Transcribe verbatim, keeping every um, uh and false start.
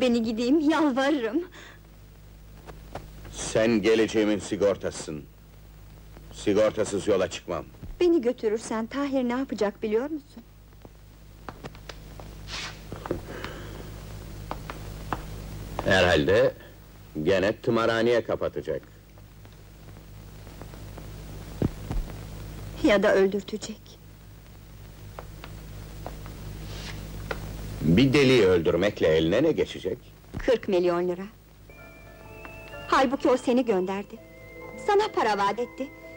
beni gideyim, yalvarırım! Sen geleceğimin sigortasısın. Sigortasız yola çıkmam. Beni götürürsen Tahir ne yapacak biliyor musun? Herhalde gene tımarhaneye kapatacak. Ya da öldürtecek. Bir deliği öldürmekle eline ne geçecek? Kırk milyon lira! Halbuki o seni gönderdi. Sana para vaat etti.